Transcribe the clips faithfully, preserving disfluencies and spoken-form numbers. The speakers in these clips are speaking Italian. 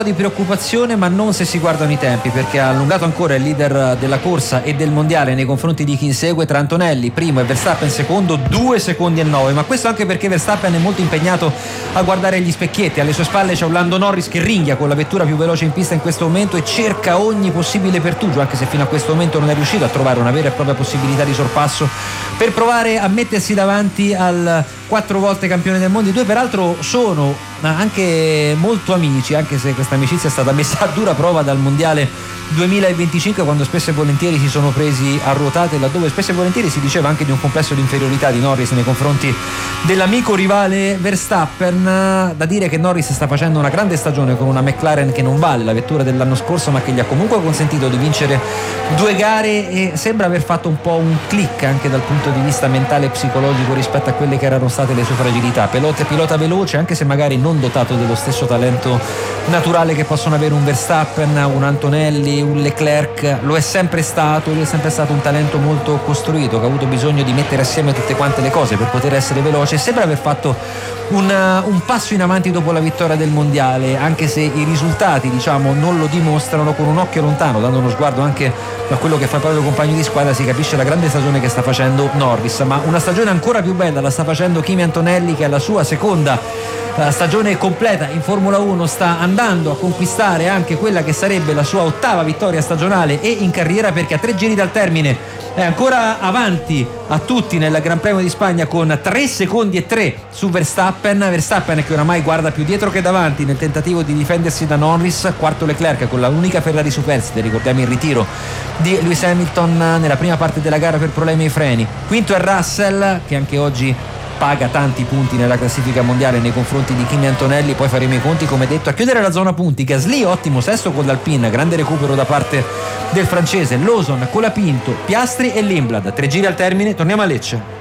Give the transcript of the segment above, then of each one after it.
di preoccupazione, ma non se si guardano i tempi, perché ha allungato ancora il leader della corsa e del mondiale nei confronti di chi insegue tra Antonelli primo e Verstappen secondo, due secondi e nove, ma questo anche perché Verstappen è molto impegnato a guardare gli specchietti. Alle sue spalle c'è un Lando Norris che ringhia con la vettura più veloce in pista in questo momento e cerca ogni possibile pertugio, anche se fino a questo momento non è riuscito a trovare una vera e propria possibilità di sorpasso per provare a mettersi davanti al quattro volte campione del mondo. I due peraltro sono anche molto amici, anche se questa amicizia è stata messa a dura prova dal mondiale duemilaventicinque, quando spesso e volentieri si sono presi a ruotate, laddove spesso e volentieri si diceva anche di un complesso di inferiorità di Norris nei confronti dell'amico rivale Verstappen. Da dire che Norris sta facendo una grande stagione con una McLaren che non vale la vettura dell'anno scorso, ma che gli ha comunque consentito di vincere due gare e sembra aver fatto un po' un click anche dal punto di vista mentale e psicologico rispetto a quelle che erano state le sue fragilità. Pilota, pilota veloce, anche se magari non dotato dello stesso talento naturale che possono avere un Verstappen, un Antonelli, un Leclerc. Lo è sempre stato, lui è sempre stato un talento molto costruito, che ha avuto bisogno di mettere assieme tutte quante le cose per poter essere veloce. Sembra aver fatto un, un passo in avanti dopo la vittoria del mondiale, anche se i risultati, diciamo, non lo dimostrano. Con un occhio lontano, dando uno sguardo anche a quello che fa il proprio compagno di squadra, si capisce la grande stagione che sta facendo Norris, ma una stagione ancora più bella la sta facendo Kimi Antonelli, che è la sua seconda la stagione completa in Formula uno, sta andando a conquistare anche quella che sarebbe la sua ottava vittoria stagionale e in carriera, perché a tre giri dal termine è ancora avanti a tutti nel Gran Premio di Spagna con tre secondi e tre su Verstappen. Verstappen che oramai guarda più dietro che davanti nel tentativo di difendersi da Norris. Quarto Leclerc con la unica Ferrari superstite, ricordiamo il ritiro di Lewis Hamilton nella prima parte della gara per problemi ai freni. Quinto è Russell, che anche oggi paga tanti punti nella classifica mondiale nei confronti di Kimi Antonelli. Poi faremo i conti, come detto, a chiudere la zona punti. Gasly ottimo sesto con l'Alpine, grande recupero da parte del francese. Lawson, Colapinto, Piastri e Lindblad. Tre giri al termine, torniamo a Lecce.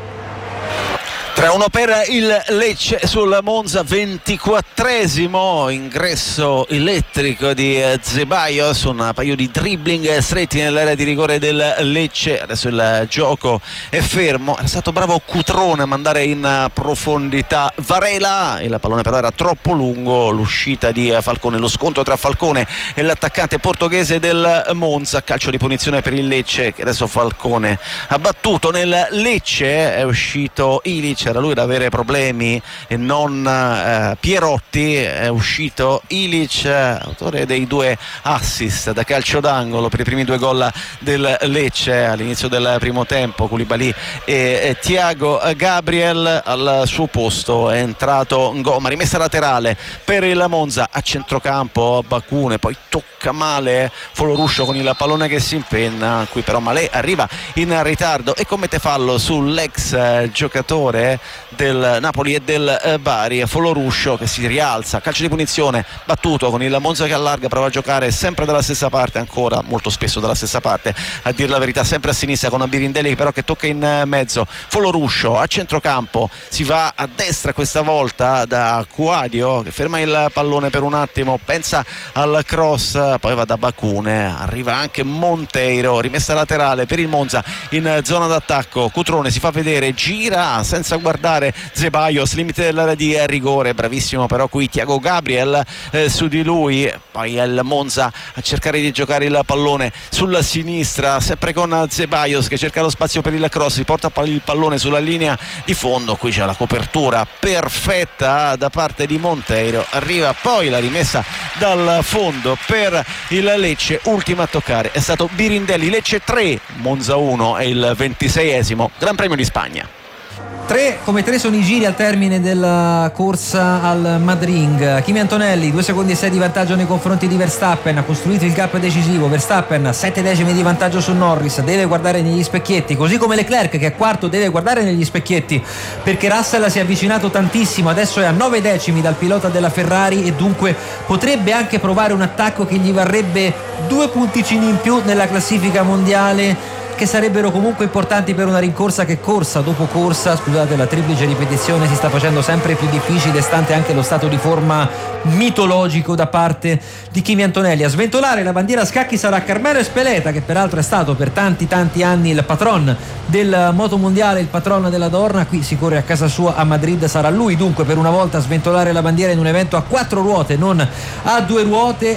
tre a uno per il Lecce sul Monza, ventiquattresimo ingresso elettrico di Ceballos, un paio di dribbling stretti nell'area di rigore del Lecce. Adesso il gioco è fermo, era stato bravo Cutrone a mandare in profondità Varela, il pallone però era troppo lungo. L'uscita di Falcone, lo scontro tra Falcone e l'attaccante portoghese del Monza. Calcio di punizione per il Lecce, che adesso Falcone ha battuto. Nel Lecce è uscito Ilic, era lui ad avere problemi e non eh, Pierotti. È uscito Ilic, autore dei due assist da calcio d'angolo per i primi due gol del Lecce all'inizio del primo tempo. Koulibaly e, e Thiago Gabriel. Al suo posto è entrato Ngoma, rimessa laterale per il Monza a centrocampo. Bacune, poi tocca male Foloruscio con il pallone che si impenna, qui però Malé arriva in ritardo e commette fallo sull'ex eh, giocatore del Napoli e del Bari, Foloruscio, che si rialza. Calcio di punizione battuto con il Monza che allarga, prova a giocare sempre dalla stessa parte, ancora molto spesso dalla stessa parte a dir la verità, sempre a sinistra con Birindelli però che tocca in mezzo. Foloruscio a centrocampo, si va a destra questa volta da Cuadio che ferma il pallone per un attimo, pensa al cross, poi va da Bacune, arriva anche Monteiro, rimessa laterale per il Monza in zona d'attacco. Cutrone si fa vedere, gira senza guardare Ceballos, limite dell'area di rigore, bravissimo però qui Thiago Gabriel eh, su di lui. Poi il Monza a cercare di giocare il pallone sulla sinistra, sempre con Ceballos che cerca lo spazio per il cross, si porta il pallone sulla linea di fondo. Qui c'è la copertura perfetta da parte di Monteiro, arriva poi la rimessa dal fondo per il Lecce. Ultima a toccare è stato Birindelli. Lecce tre, Monza uno, è il ventiseiesimo Gran Premio di Spagna. Tre come tre sono i giri al termine della corsa al Madrid. Kimi Antonelli due secondi e sei di vantaggio nei confronti di Verstappen, ha costruito il gap decisivo. Verstappen sette decimi di vantaggio su Norris, deve guardare negli specchietti, così come Leclerc che è quarto deve guardare negli specchietti perché Russell si è avvicinato tantissimo, adesso è a nove decimi dal pilota della Ferrari e dunque potrebbe anche provare un attacco che gli varrebbe due punticini in più nella classifica mondiale, che sarebbero comunque importanti per una rincorsa che corsa dopo corsa, scusate la triplice ripetizione, si sta facendo sempre più difficile, stante anche lo stato di forma mitologico da parte di Kimi Antonelli. A sventolare la bandiera a scacchi sarà Carmelo Espeleta, che peraltro è stato per tanti tanti anni il patron del motomondiale, il patron della Dorna. Qui si corre a casa sua a Madrid, sarà lui dunque per una volta a sventolare la bandiera in un evento a quattro ruote, non a due ruote.